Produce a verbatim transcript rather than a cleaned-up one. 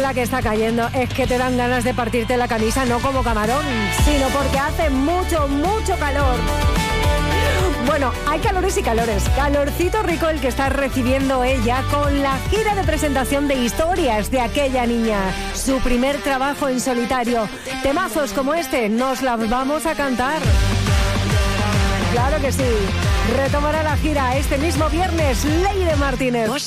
la que está cayendo es que te dan ganas de partirte la camisa, no como camarón, sino porque hace mucho, mucho calor. Bueno, hay calores y calores. Calorcito rico el que está recibiendo ella con la gira de presentación de Historias de aquella niña. Su primer trabajo en solitario. Temazos como este nos las vamos a cantar. Claro que sí. Retomará la gira este mismo viernes, Leire Martínez.